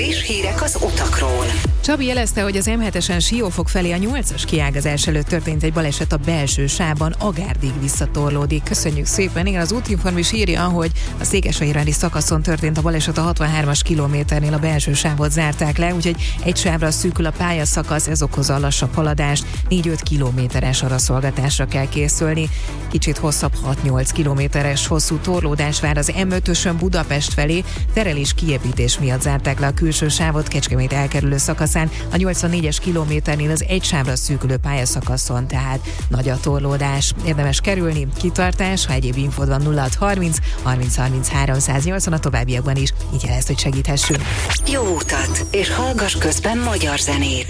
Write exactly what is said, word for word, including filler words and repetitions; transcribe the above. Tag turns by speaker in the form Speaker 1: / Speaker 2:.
Speaker 1: És hírek az utakról.
Speaker 2: Csabi jelezte, hogy az em hetesen Siófok felé a nyolcas kiágazás előtt történt egy baleset a belső sávban, Agárdig visszatorlódik. Köszönjük szépen. Igen, az Útinform is írja, hogy a székesfehérvári szakaszon történt a baleset, a hatvanhármas kilométernél a belső sávot zárták le, úgyhogy egy sávra szűkül a pályaszakasz, ez okozza a lassabb haladást, négy-öt kilométeres araszolgatásra kell készülni. Kicsit hosszabb hat-nyolc kilométeres hosszú torlódás vár az em ötösön Budapest felé, terelés kiépítés miatt zárták le a külső sávot Kecskemét elkerülő szakaszán, a nyolcvannégyes kilométernél az egy sávra szűkülő pályaszakaszon, tehát nagy a torlódás. Érdemes kerülni, kitartás, ha egyéb infód van nulla hat harminc harminc harminc háromszáznyolcvan, a továbbiakban is, így jelezd, hogy segíthessünk.
Speaker 1: Jó utat, és hallgass közben magyar zenét.